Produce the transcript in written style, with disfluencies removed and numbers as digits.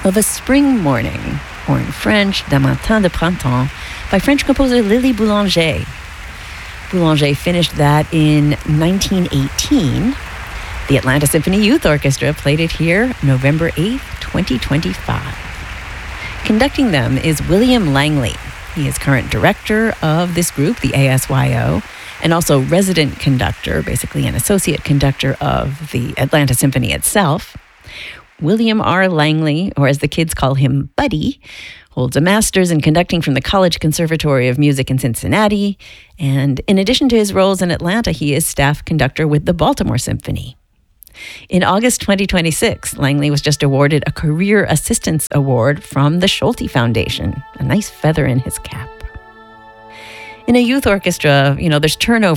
of A Spring Morning, or in French, D'un matin de printemps, by French composer Lily Boulanger. Boulanger finished that in 1918. The Atlanta Symphony Youth Orchestra played it here November 8th, 2025. Conducting them is William Langley. He is current director of this group, the ASYO, and also resident conductor, basically an associate conductor of the Atlanta Symphony itself. William R. Langley, or as the kids call him, Buddy, holds a master's in conducting from the College Conservatory of Music in Cincinnati. And in addition to his roles in Atlanta, he is staff conductor with the Baltimore Symphony. In August 2026, Langley was just awarded a Career Assistance Award from the Schulte Foundation, a nice feather in his cap. In a youth orchestra, there's turnover